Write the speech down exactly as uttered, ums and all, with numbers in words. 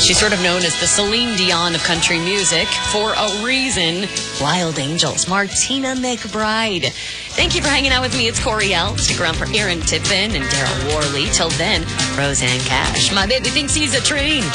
She's sort of known as the Celine Dion of country music for a reason. Wild Angels, Martina McBride. Thank you for hanging out with me. It's Coriel. Stick around for Aaron Tiffin and Daryl Worley. Till then, Roseanne Cash. My baby thinks he's a train.